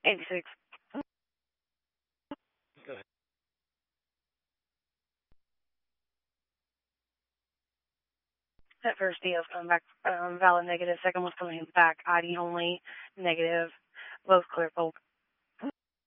86. Go ahead. That first deal is coming back valid negative. Second one's coming back ID only negative. Both clear.